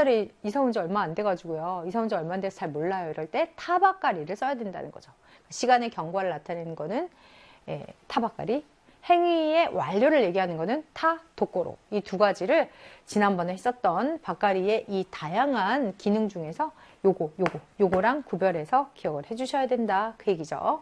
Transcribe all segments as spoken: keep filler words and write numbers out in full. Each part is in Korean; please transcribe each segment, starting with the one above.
옛날에 이사 온 지 얼마 안 돼가지고요. 이사 온 지 얼마 안 돼서 잘 몰라요. 이럴 때 타바까리를 써야 된다는 거죠. 시간의 경과를 나타내는 거는 예, 타바까리. 행위의 완료를 얘기하는 거는 타, 도꼬로. 이 두 가지를 지난번에 했었던 바까리의 이 다양한 기능 중에서 요거, 요거, 요거랑 구별해서 기억을 해주셔야 된다. 그 얘기죠.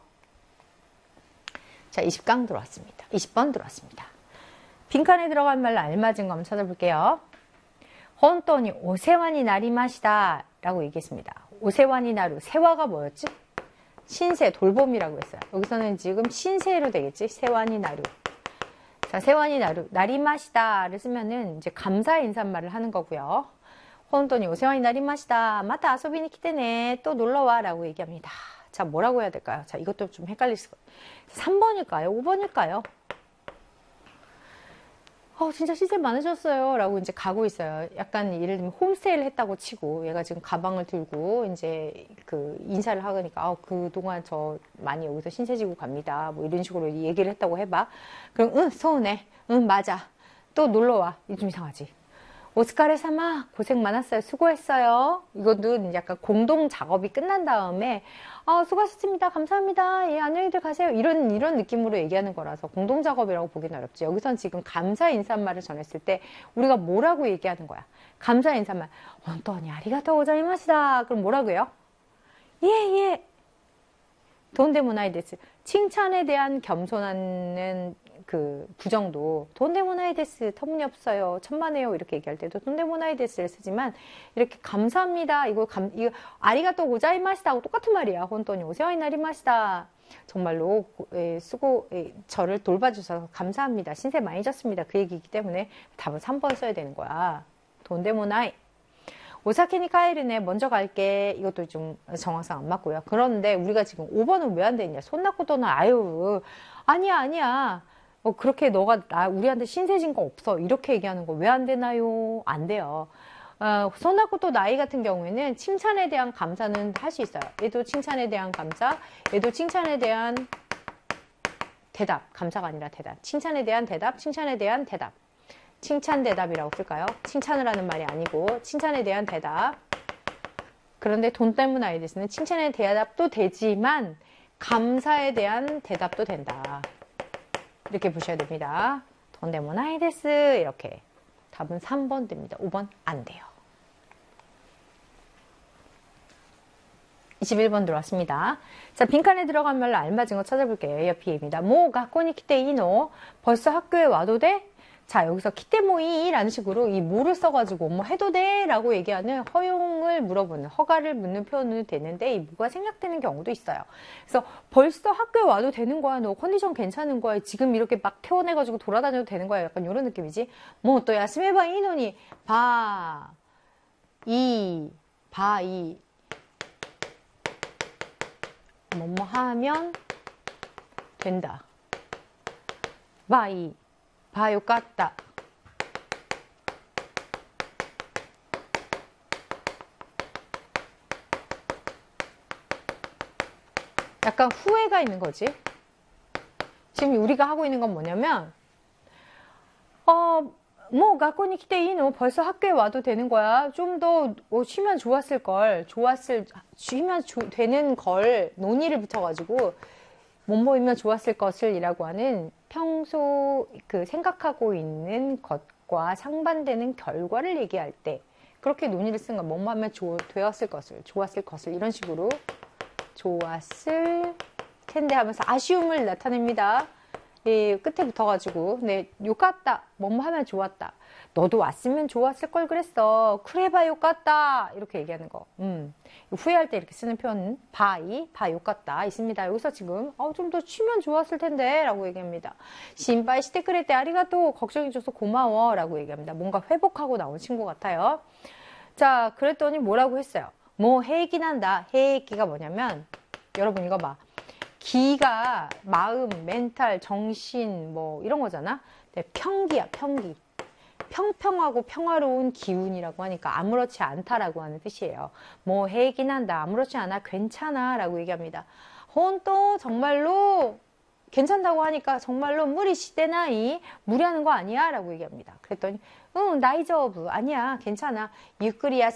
자, 이십 강 들어왔습니다. 이십 번 들어왔습니다. 빈칸에 들어간 말로 알맞은 거 한번 찾아볼게요. 혼돈이 오세와니 나리마시다 라고 얘기했습니다. 오세와니 나루, 세와가 뭐였지? 신세, 돌봄이라고 했어요. 여기서는 지금 신세로 되겠지? 세와니 나루. 자, 세와니 나루, 나리마시다를 쓰면은 이제 감사의 인사말을 하는 거고요. 혼돈이 오세와니 나리마시다. 마타 아소비니 키테네. 또 놀러와 라고 얘기합니다. 자, 뭐라고 해야 될까요? 자, 이것도 좀 헷갈릴 수가. 삼 번일까요? 오 번일까요? 어, 진짜 시세 많으셨어요. 라고 이제 가고 있어요. 약간 예를 들면 홈스테이를 했다고 치고 얘가 지금 가방을 들고 이제 그 인사를 하니까 아, 그동안 저 많이 여기서 신세 지고 갑니다. 뭐 이런 식으로 얘기를 했다고 해봐. 그럼 응, 서운해. 응, 맞아. 또 놀러와. 이거 좀 이상하지. 오스카레 사마 고생 많았어요. 수고했어요. 이것도 약간 공동 작업이 끝난 다음에 아, 수고하셨습니다. 감사합니다. 예, 안녕히들 가세요. 이런 이런 느낌으로 얘기하는 거라서 공동 작업이라고 보기는 어렵지. 여기선 지금 감사 인사말을 전했을 때 우리가 뭐라고 얘기하는 거야? 감사 인사말. 혼돈이 아리가토 고자이마시다. 그럼 뭐라고 해요? 예, 예. 돈데모나이 데스. 칭찬에 대한 겸손한 그 부정도 돈데모나이 데스, 터무니없어요, 천만에요 이렇게 얘기할 때도 돈데모나이 데스를 쓰지만 이렇게 감사합니다, 이거 감 이거 아리가또 고자이마시다하고 똑같은 말이야. 혼돈이 오세와니 나리마시다. 정말로 에, 수고 에, 저를 돌봐주셔서 감사합니다. 신세 많이 졌습니다. 그 얘기이기 때문에 답은 삼 번 써야 되는 거야. 돈데모나이. 오사키니 카에르네. 먼저 갈게. 이것도 좀 정확상 안 맞고요. 그런데 우리가 지금 오 번은 왜 안 되냐? 손나코도는 아유 아니야 아니야. 어, 그렇게 너가 나 우리한테 신세진 거 없어. 이렇게 얘기하는 거 왜 안 되나요? 안 돼요. 어, 손나코도 나이 같은 경우에는 칭찬에 대한 감사는 할 수 있어요. 얘도 칭찬에 대한 감사, 얘도 칭찬에 대한 대답. 감사가 아니라 대답. 칭찬에 대한 대답, 칭찬에 대한 대답. 칭찬 대답이라고 쓸까요? 칭찬을 하는 말이 아니고 칭찬에 대한 대답. 그런데 돈 때문에 아이데스는 칭찬에 대답도 되지만 감사에 대한 대답도 된다. 이렇게 보셔야 됩니다. 돈데모나이 데스. 이렇게. 답은 삼 번 됩니다. 오 번 안 돼요. 이십일 번 들어왔습니다. 자, 빈칸에 들어간 말로 알맞은 거 찾아볼게요. 옆이입니다. 모 가코니 키테 이노. 벌써 학교에 와도 돼? 자, 여기서 키테모이 라는 식으로 이 모를 써가지고 뭐 해도 돼? 라고 얘기하는 허용을 물어보는, 허가를 묻는 표현은 되는데 이 뭐가 생략되는 경우도 있어요. 그래서 벌써 학교에 와도 되는 거야? 너 컨디션 괜찮은 거야? 지금 이렇게 막 태워내가지고 돌아다녀도 되는 거야? 약간 이런 느낌이지. 뭐 또 야스메바 이노니 바, 이, 바, 이 뭐뭐 하면 된다. 바, 이 바, 요, 깠다. 약간 후회가 있는 거지. 지금 우리가 하고 있는 건 뭐냐면, 어, 뭐, 가코니 키테 이노 벌써 학교에 와도 되는 거야. 좀 더 어, 쉬면 좋았을 걸. 좋았을, 쉬면 조, 되는 걸 논의를 붙여가지고, 뭐뭐이면 좋았을 것을 이라고 하는 평소 그 생각하고 있는 것과 상반되는 결과를 얘기할 때 그렇게 논의를 쓴 건 뭐뭐 하면 좋, 되었을 것을, 좋았을 것을 이런 식으로 좋았을 텐데 하면서 아쉬움을 나타냅니다. 예, 끝에 붙어가지고 네, 요같다. 뭐뭐 하면 좋았다. 너도 왔으면 좋았을 걸 그랬어. 그래봐 요같다. 이렇게 얘기하는 거. 음. 후회할 때 이렇게 쓰는 표현은 바이, 바 요같다 있습니다. 여기서 지금 어, 좀 더 쉬면 좋았을 텐데 라고 얘기합니다. 신바이 시테 그레테 아리가또. 걱정해줘서 고마워 라고 얘기합니다. 뭔가 회복하고 나온 친구 같아요. 자, 그랬더니 뭐라고 했어요? 뭐 해기는 한다. 해기가 뭐냐면 여러분 이거 봐. 기가 마음, 멘탈, 정신 뭐 이런 거잖아. 네, 평기야, 평기. 평평하고 평화로운 기운이라고 하니까 아무렇지 않다라고 하는 뜻이에요. 뭐 해긴 한다. 아무렇지 않아. 괜찮아 라고 얘기합니다. 혼또 정말로 괜찮다고 하니까 정말로 무리 시대나이 무리하는 거 아니야 라고 얘기합니다. 그랬더니 응, 나이저브 아니야. 괜찮아. 유크리야